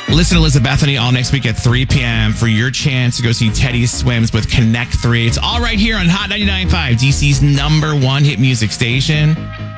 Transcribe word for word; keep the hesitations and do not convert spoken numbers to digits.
Listen to Liz Bethany all next week at three p.m. for your chance to go see Teddy Swims with Connect three. It's all right here on Hot ninety-nine point five, D C's number one hit music station.